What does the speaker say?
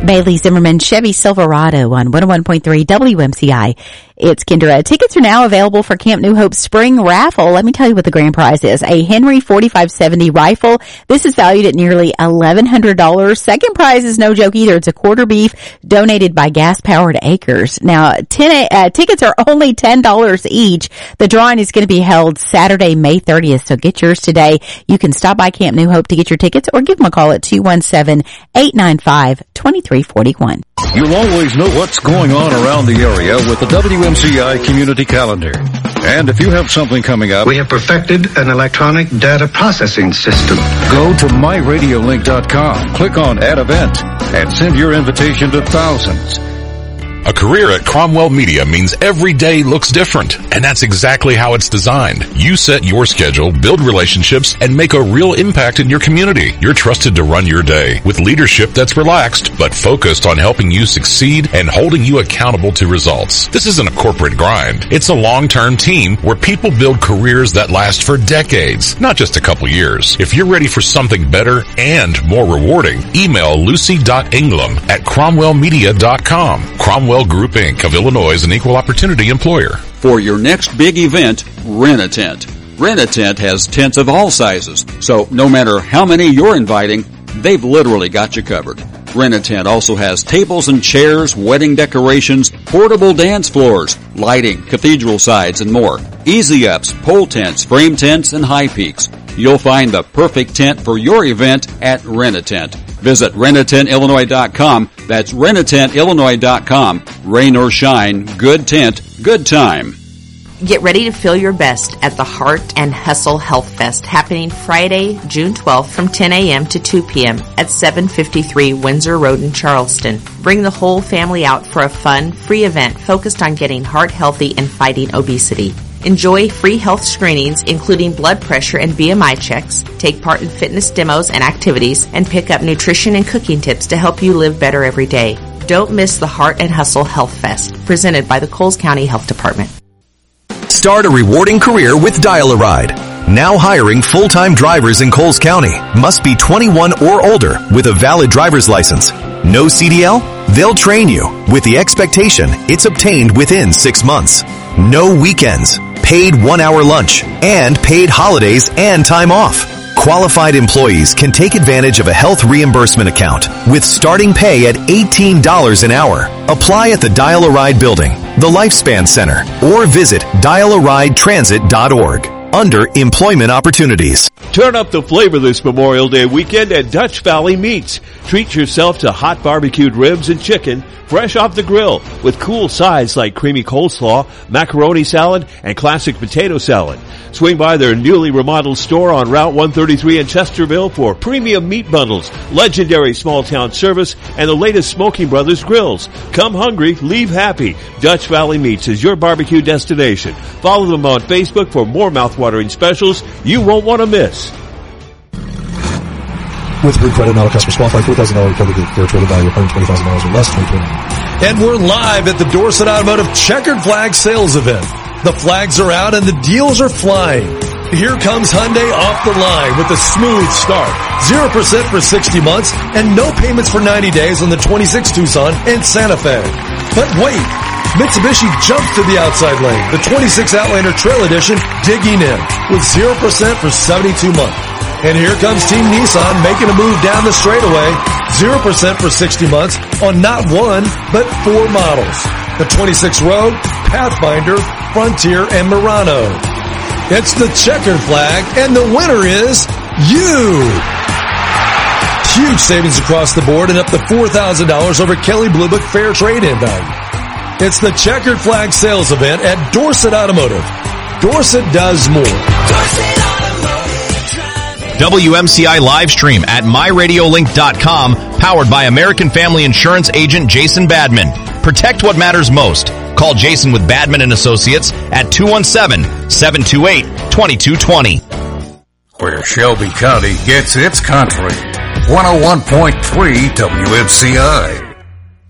Bailey Zimmerman Chevy Silverado on 101.3 WMCI. It's Kendra. Tickets are now available for Camp New Hope's spring raffle. Let me tell you what the grand prize is. A Henry 4570 rifle. This is valued at nearly $1,100. Second prize is no joke either. It's a quarter beef donated by Gas Powered Acres. Now, tickets are only $10 each. The drawing is going to be held Saturday, May 30th, so get yours today. You can stop by Camp New Hope to get your tickets or give them a call at 217-895-2341. You'll always know what's going on around the area with the WMCI Community Calendar. And if you have something coming up, we have perfected an electronic data processing system. Go to myradiolink.com, click on Add Event, and send your invitation to thousands. A career at Cromwell Media means every day looks different, and that's exactly how it's designed. You set your schedule, build relationships, and make a real impact in your community. You're trusted to run your day with leadership that's relaxed, but focused on helping you succeed and holding you accountable to results. This isn't a corporate grind. It's a long-term team where people build careers that last for decades, not just a couple years. If you're ready for something better and more rewarding, email lucy.ingram@cromwellmedia.com. Cromwell Group Inc. of Illinois is an equal opportunity employer. For your next big event, rent a tent. Rent a Tent has tents of all sizes, so no matter how many you're inviting, they've literally got you covered. Rent a Tent also has tables and chairs, wedding decorations, portable dance floors, lighting, cathedral sides, and more. Easy ups, pole tents, frame tents, and high peaks. You'll find the perfect tent for your event at Rent a Tent. Visit rentatenillinois.com. That's rentatenillinois.com. Rain or shine, good tent, good time. Get ready to feel your best at the Heart and Hustle Health Fest happening Friday, June 12th from 10 a.m. to 2 p.m. at 753 Windsor Road in Charleston. Bring the whole family out for a fun, free event focused on getting heart healthy and fighting obesity. Enjoy free health screenings, including blood pressure and BMI checks, take part in fitness demos and activities, and pick up nutrition and cooking tips to help you live better every day. Don't miss the Heart and Hustle Health Fest, presented by the Coles County Health Department. Start a rewarding career with Dial-A-Ride. Now hiring full-time drivers in Coles County. Must be 21 or older with a valid driver's license. No CDL? They'll train you with the expectation it's obtained within 6 months. No weekends, paid 1-hour lunch, and paid holidays and time off. Qualified employees can take advantage of a health reimbursement account with starting pay at $18 an hour. Apply at the Dial-A-Ride building, the Lifespan Center, or visit dialaridetransit.org under Employment Opportunities. Turn up the flavor this Memorial Day weekend at Dutch Valley Meats. Treat yourself to hot barbecued ribs and chicken fresh off the grill with cool sides like creamy coleslaw, macaroni salad, and classic potato salad. Swing by their newly remodeled store on Route 133 in Chesterville for premium meat bundles, legendary small town service, and the latest Smoking Brothers grills. Come hungry, leave happy. Dutch Valley Meats is your barbecue destination. Follow them on Facebook for more mouthwatering specials you won't want to miss. With Root Credit, not all customers qualify. $4,000 recovery for a total value of $120,000 or less. 2020. And we're live at the Dorset Automotive Checkered Flag Sales Event. The flags are out and the deals are flying. Here comes Hyundai off the line with a smooth start. 0% for 60 months and no payments for 90 days on the 26 Tucson and Santa Fe. But wait, Mitsubishi jumps to the outside lane. The 26 Outlander Trail Edition digging in with 0% for 72 months. And here comes Team Nissan making a move down the straightaway. 0% for 60 months on not one, but 4 models. The 26 Rogue, Pathfinder, Frontier, and Murano. It's the checkered flag, and the winner is you! Huge savings across the board and up to $4,000 over Kelley Blue Book fair trade-in value. It's the checkered flag sales event at Dorset Automotive. Dorset does more. Dorset WMCI live stream at myradiolink.com, powered by American Family Insurance agent Jason Badman. Protect what matters most. Call Jason with Badman & Associates at 217-728-2220. Where Shelby County gets its country. 101.3 WMCI.